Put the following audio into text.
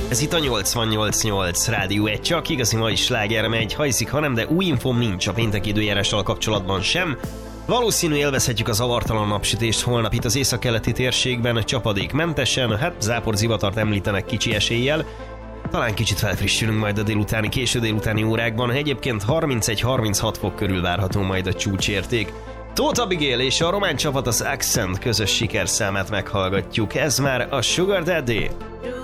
Ez itt a 88.8 Rádió 1, csak igazi mai sláger megy, ha hiszik, hanem, de új infóm nincs a pénteki időjárással kapcsolatban sem. Valószínű élvezhetjük a zavartalan napsütést holnap itt az északkeleti térségben csapadékmentesen, hát záporzivatart említenek kicsi eséllyel. Talán kicsit felfrissülünk majd a délutáni, késő délutáni órákban, egyébként 31-36 fok körül várható majd a csúcsérték. Tóth Abigail és a román csapat az Accent közös sikerszámát meghallgatjuk, ez már a Sugar Daddy.